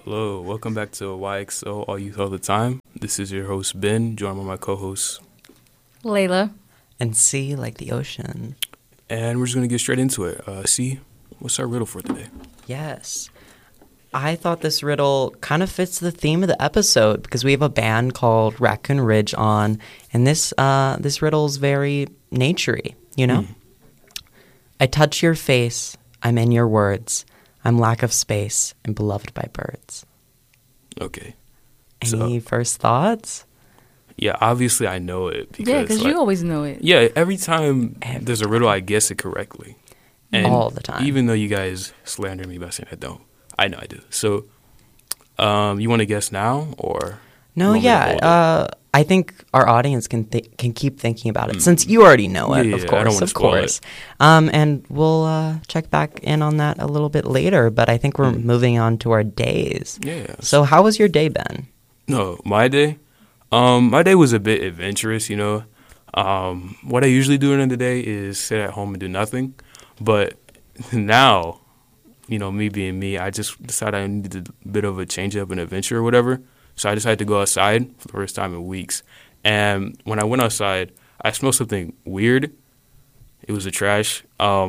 Hello, welcome back to YXO All Youth All the Time. This is your host Ben, joined by my co-host Layla. And sea like the ocean. and we're just gonna get straight into it. C, what's our riddle for today? Yes. I thought this riddle kind of fits the theme of the episode because we have a band called Raccoon Ridge on, and this riddle's very naturey, you know? I touch your face, I'm in your words, I'm lack of space and beloved by birds. Okay. Any first thoughts? Yeah, obviously I know it Because you always know it. Yeah, every time there's a riddle, I guess it correctly. And all the time. Even though you guys slander me by saying I don't, I know I do. So, you want to guess now or? No, you want me to hold it? I think our audience can keep thinking about it since you already know it, Yeah, of I don't course, wanna of spoil course. And we'll check back in on that a little bit later. But I think we're moving on to our days. Yeah. So, how was your day, Ben? No, my day? My day was a bit adventurous, you know. What I usually do during the day is sit at home and do nothing. But now, you know, me being me, I just decided I needed a bit of a change up and adventure or whatever. So I decided to go outside for the first time in weeks. And when I went outside, I smelled something weird. It was the trash.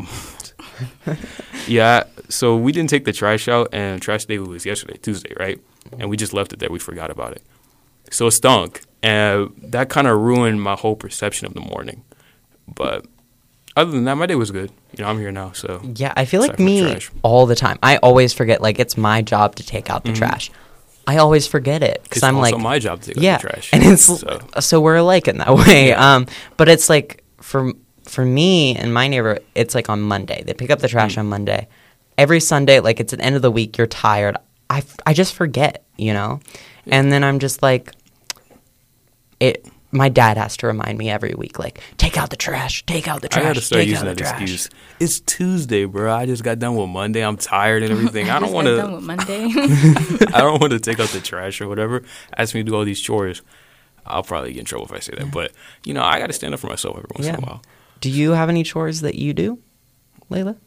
Yeah, so we didn't take the trash out, and trash day was yesterday, Tuesday, right? And we just left it there. We forgot about it. So it stunk, and that kind of ruined my whole perception of the morning. But other than that, my day was good. You know, I'm here now, so. Yeah, I feel like aside from the me trash. all the time. I always forget, like, it's my job to take out the trash. I always forget it because It's I'm also like, my job to take yeah, out the trash. and it's so. so we're alike in that way. Yeah. But it's like for me and my neighbor, it's like on Monday. They pick up the trash on Monday. Every Sunday, like it's at the end of the week, you're tired. I just forget, you know, and then I'm just like, my dad has to remind me every week, like, take out the trash, take out the trash, I gotta start take using out the that trash. excuse. It's Tuesday, bro. I just got done with Monday. I'm tired and everything. I don't want Done with to. Monday. I don't want to take out the trash or whatever. Ask me to do all these chores. I'll probably get in trouble if I say that. But you know, I got to stand up for myself every once in a while. Do you have any chores that you do, Layla?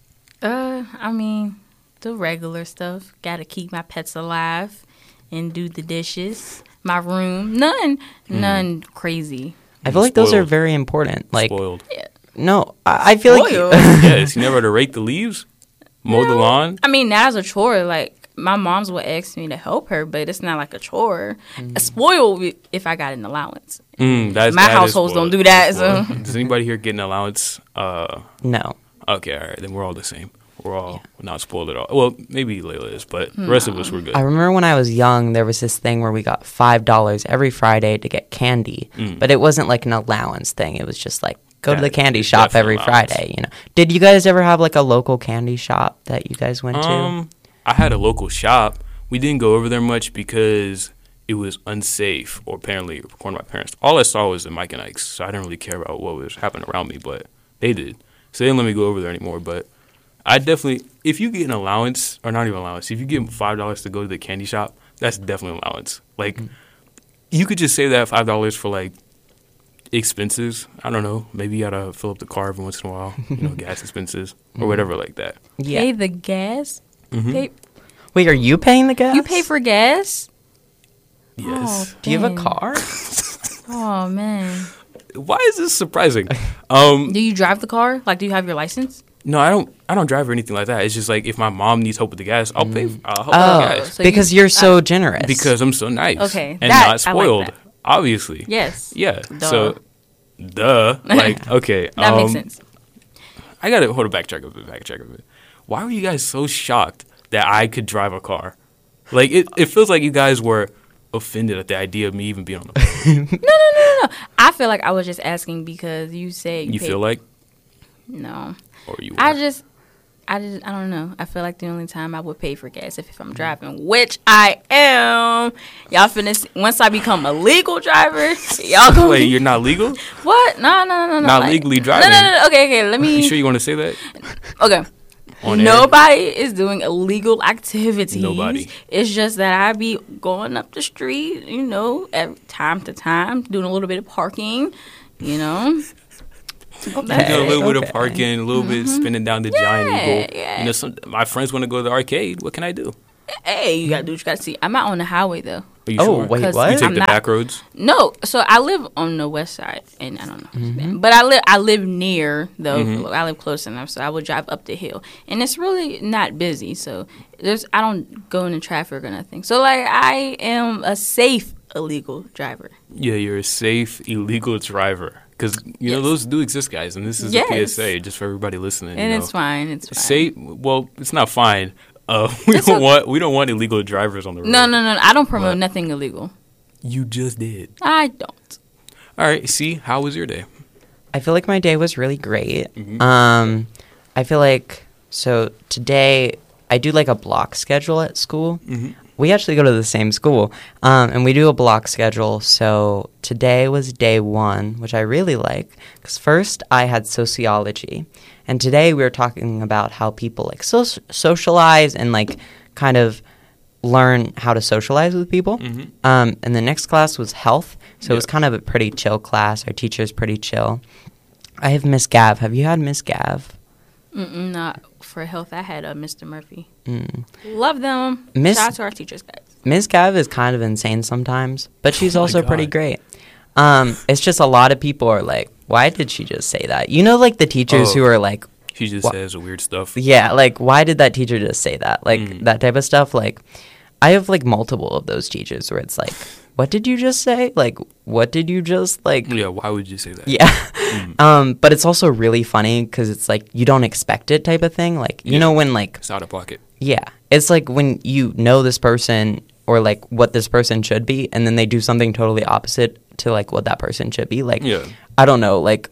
I mean, the regular stuff. Got to keep my pets alive and do the dishes. My room. None crazy. I feel like those are Spoiled. very important. Like, Spoiled. no, I feel like Spoiled. Yes, you never had to rake the leaves, mow the lawn. I mean, that's a chore. Like, my mom's would ask me to help her, but it's not like a chore. A spoil if I got an allowance. My My households don't do that, so. Does anybody here get an allowance? no. Okay, all right, then we're all the same. We're all not spoiled at all. Well, maybe Layla is, but the rest of us were good. I remember when I was young, there was this thing where we got $5 every Friday to get candy, but it wasn't like an allowance thing. It was just like go to the candy it's shop definitely every allowance. Friday. You know, did you guys ever have like a local candy shop that you guys went to? I had a local shop. We didn't go over there much because it was unsafe, or apparently, according to my parents. All I saw was the Mike and Ike's, so I didn't really care about what was happening around me, but they did. So they didn't let me go over there anymore, but I definitely, if you get an allowance, or not even allowance, if you give $5 to go to the candy shop, that's definitely an allowance. Like, you could just save that $5 for, like, expenses. I don't know. Maybe you gotta fill up the car every once in a while, you know, gas expenses, or whatever like that. Yeah. Pay the gas. Pay, Wait, are you paying the gas? you pay for gas? Yes. Do you have a Dang. car? Oh, man. Why is this surprising? Do you drive the car? Like, do you have your license? No, I don't drive or anything like that. It's just like if my mom needs help with the gas, I'll pay. I'll help with Oh, the gas So because you're so generous. because I'm so nice. Okay, and that- not I like spoiled. that. Obviously, Yes. yeah. Duh. So, like, okay, That makes sense. I gotta hold a backtrack of it. Why were you guys so shocked that I could drive a car? Like, it feels like you guys were offended at the idea of me even being on the phone. No. I feel like I was just asking because you said You pay- feel like, No. or you? I were? don't know. I feel like the only time I would pay for gas if I'm driving, which I am. Y'all finna once I become a legal driver, y'all gonna Wait, you're not legal? what? No. Not legally driving? No. Okay. Let me. You sure you want to say that? Okay. On air? Nobody is doing illegal activities. Nobody. It's just that I be going up the street, you know, time to time, doing a little bit of parking, you know. Okay. You know, a little bit of okay. parking, a little bit spinning down the Giant Eagle. yeah. You know, my friends want to go to the arcade. What can I do? hey, you gotta do what you gotta see. I'm not on the highway though. Are you Oh, sure? wait, 'Cause what? You take I'm the not- back roads? No, so I live on the west side, and I don't know, but I live near though. I live close enough, so I would drive up the hill, and it's really not busy. So I don't go into traffic or nothing. So like I am a safe illegal driver. Yeah, you're a safe illegal driver. Because, you know, Yes. those do exist, guys. And this is Yes. a PSA just for everybody listening. And you it's know. fine. It's fine. Safe, well, it's not fine. It's okay. We don't want illegal drivers on the road. No. I don't promote What? nothing illegal. You just did. I don't. All right, see, how was your day? I feel like my day was really great. Mhm. I feel like, so today I do like a block schedule at school. Mhm. We actually go to the same school, and we do a block schedule. So today was day one, which I really like, because first I had sociology, and today we were talking about how people like socialize and like kind of learn how to socialize with people. Mhm. And the next class was health, so it was Yeah. kind of a pretty chill class. Our teacher's pretty chill. I have Miss Gav. Have you had Miss Gav? Not for health. I had Mr. Murphy. Mm. Love them. Miss- Shout out to our teachers, guys. Miss Gav is kind of insane sometimes, but she's Oh my also pretty God. great. It's just a lot of people are like, why did she just say that? You know, like the teachers Oh. who are like, She just Wha- says weird stuff. yeah, like, why did that teacher just say that? Like, Mm. that type of stuff. Like, I have like multiple of those teachers where it's like, what did you just say? Like, what did you just, like, Yeah, why would you say that? yeah. Mm. But it's also really funny because it's like, you don't expect it type of thing. Like, you Yeah. know, when like, It's out of pocket. yeah, it's like when you know this person or like what this person should be, and then they do something totally opposite to like what that person should be. Like, Yeah. I don't know, like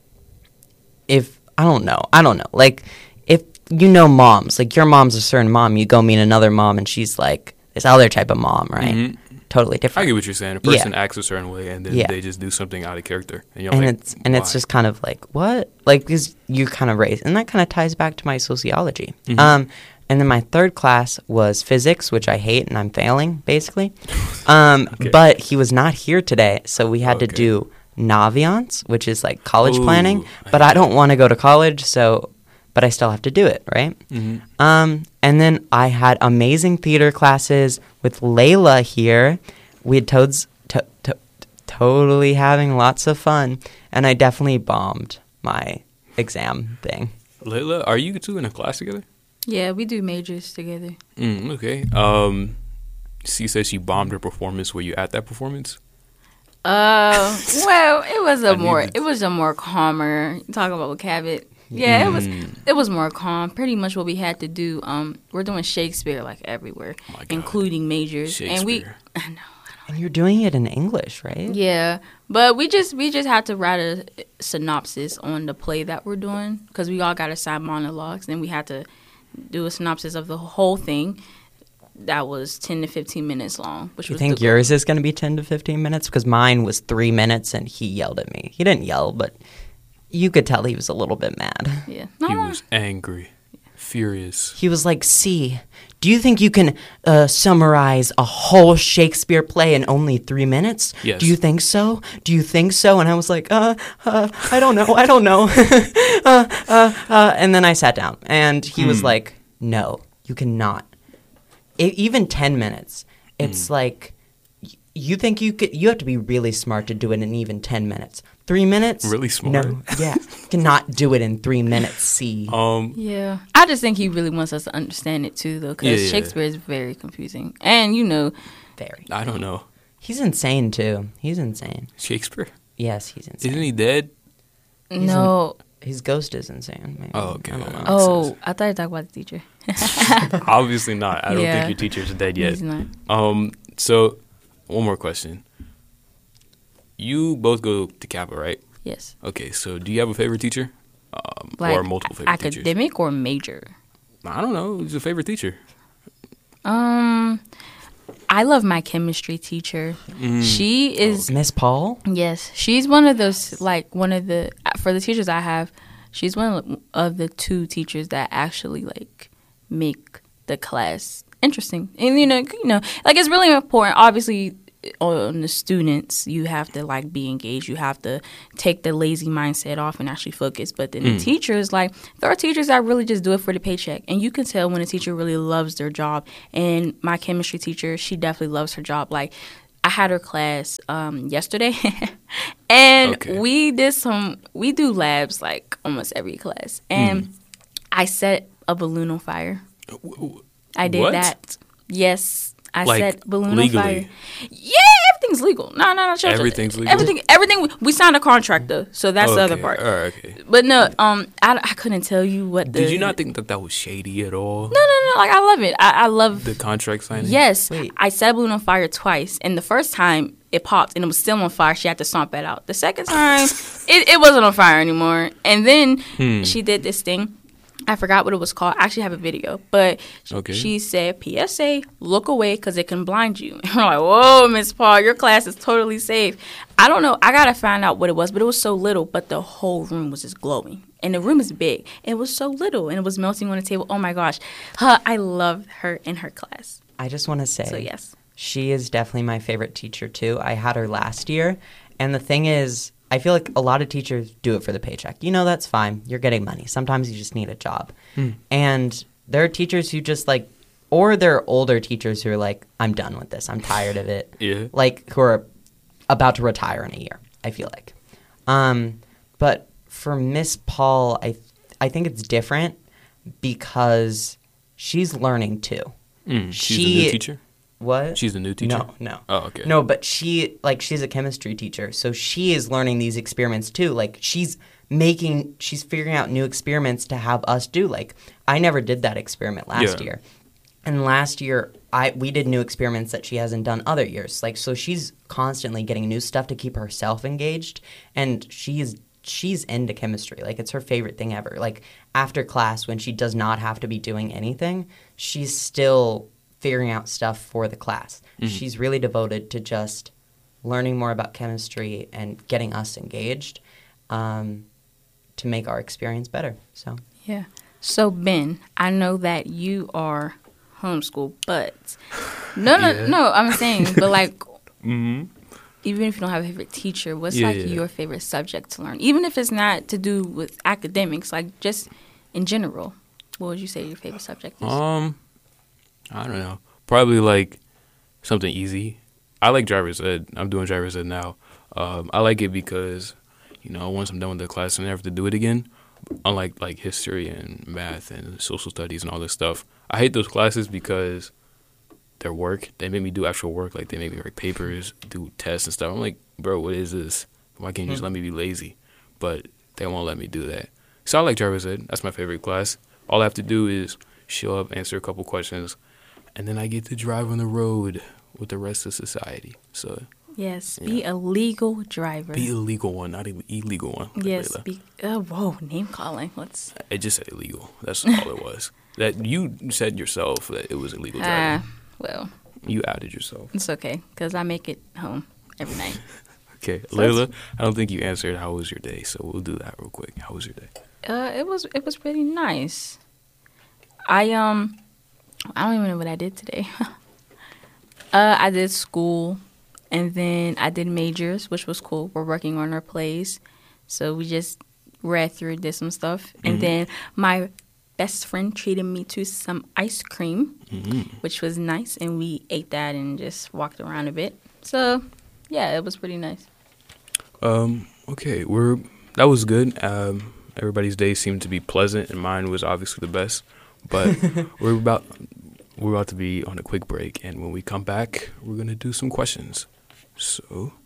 if I don't know, like if you know moms, like your mom's a certain mom, you go meet another mom, and she's like this other type of mom, right? Mhm. Totally I different. get what you're saying. A person acts a certain way, and then Yeah. they just do something out of character, and you're And like, it's why? just kind of like what, like because you kind of raised, and that kind of ties back to my sociology. Mhm. And then my third class was physics, which I hate, and I'm failing basically. Okay. But he was not here today, so we had to Okay. do Naviance, which is like college Ooh, planning. I But hate I don't want to go to college, but I still have to do it, right? Mhm. And then I had amazing theater classes with Layla here. We had totally having lots of fun, and I definitely bombed my exam thing. Layla, are you two in a class together? Yeah, we do majors together. Okay. She says she bombed her performance. Were you at that performance? Well, it was I a knew more that. it was a more calmer. Talking about Cabot. Yeah, it was more calm. Pretty much what we had to do. We're doing Shakespeare like everywhere, Oh my God. including majors, and we. Shakespeare. I know. And you're doing it in English, right? Yeah, but we just had to write a synopsis on the play that we're doing because we all got assigned monologues, and we had to do a synopsis of the whole thing. That was 10 to 15 minutes long. Which You was think the- yours is going to be 10 to 15 minutes? Because mine was 3 minutes, and he yelled at me. He didn't yell, but you could tell he was a little bit mad. Yeah, He was angry, furious. He was like, "See, do you think you can summarize a whole Shakespeare play in only 3 minutes? Yes. Do you think so? Do you think so?" And I was like, I don't know. I don't know. And then I sat down, and he was like, "No, you cannot. Even 10 minutes. It's like, you think you could, you have to be really smart to do it in even 10 minutes. 3 minutes? Really smart? No, yeah. You cannot do it in 3 minutes, see. Yeah, I just think he really wants us to understand it too, though, because Yeah. Shakespeare is very confusing, and Very. I don't know. He's insane, too. He's insane. Shakespeare? Yes, he's insane. Isn't he dead? no. His ghost is insane. Maybe. Oh, okay. I don't know. Oh, I thought you were talking about the teacher. Obviously not. I don't Yeah. think your teacher's dead yet. He's not. So, one more question. You both go to Kappa, right? Yes, Okay, so do you have a favorite teacher? like Or multiple favorite teachers? academic or major. I don't know. Who's your favorite teacher? I love my chemistry teacher. She is Miss Paul? yes, she's one of those for the teachers I have. She's one of the two teachers that actually like make the class interesting, and like it's really important. Obviously, on the students, you have to like be engaged. You have to take the lazy mindset off and actually focus. But then the teachers, like there are teachers that really just do it for the paycheck, and you can tell when a teacher really loves their job. And my chemistry teacher, she definitely loves her job. Like I had her class yesterday, and we do labs like almost every class, and I set a balloon on fire. I did that. Yes, I set balloon legally. on fire. Yeah, everything's legal. No. Everything's legal? Everything. We signed a contract though, so that's the other part. All right, okay. But no, I couldn't tell you what. Did you not think that was shady at all? No. Like I love it. I love the contract signing. Yes, Wait. I set a balloon on fire twice, and the first time it popped and it was still on fire. She had to stomp that out. The second time, it wasn't on fire anymore. And then she did this thing. I forgot what it was called. I actually have a video. But she said, PSA, look away because it can blind you. And we're like, whoa, Miss Paul, your class is totally safe. I don't know. I got to find out what it was. But it was so little. But the whole room was just glowing. And the room is big. It was so little. And it was melting on the table. Oh, my gosh. I loved her in her class. I just want to say, so, yes. She is definitely my favorite teacher, too. I had her last year. And the thing is, I feel like a lot of teachers do it for the paycheck. You know, that's fine. You're getting money. Sometimes you just need a job. And there are teachers who just like, or there are older teachers who are like, I'm done with this. I'm tired of it. Yeah. Like, who are about to retire in a year, I feel like. But for Miss Paul, I think it's different because she's learning too. She's a new teacher? What? She's a new teacher? No. Oh, okay. No, but she's a chemistry teacher, so she is learning these experiments too. Like she's figuring out new experiments to have us do. Like I never did that experiment last year. And last year we did new experiments that she hasn't done other years. Like so she's constantly getting new stuff to keep herself engaged, and she's into chemistry. Like it's her favorite thing ever. Like after class when she does not have to be doing anything, she's still figuring out stuff for the class. She's really devoted to just learning more about chemistry and getting us engaged to make our experience better. So yeah. So Ben, I know that you are homeschooled, but no, I'm saying, but like, even if you don't have a favorite teacher, what's your favorite subject to learn? Even if it's not to do with academics, like just in general, what would you say your favorite subject is? I don't know. Probably like something easy. I like driver's ed. I'm doing driver's ed now. I like it because, once I'm done with the class, I never have to do it again. Unlike like history and math and social studies and all this stuff. I hate those classes because their work, they make me do actual work. Like they make me write papers, do tests and stuff. I'm like, bro, what is this? Why can't you just let me be lazy? But they won't let me do that. So I like driver's ed. That's my favorite class. All I have to do is show up, answer a couple questions, and then I get to drive on the road with the rest of society. So yes, be a legal driver. Be a legal one, not an illegal one. Yes, whoa, name calling. I just said illegal. That's all it was. That you said yourself that it was illegal driving. Well, you outed yourself. It's okay because I make it home every night. Okay, Layla, I don't think you answered how was your day, so we'll do that real quick. How was your day? It was pretty nice. I don't even know what I did today. I did school, and then I did majors, which was cool. We're working on our plays, so we just read through, did some stuff, and then my best friend treated me to some ice cream, which was nice, and we ate that and just walked around a bit. So, yeah, it was pretty nice. Okay, that was good. Everybody's day seemed to be pleasant, and mine was obviously the best. But we're about to be on a quick break, and when we come back, we're gonna do some questions. So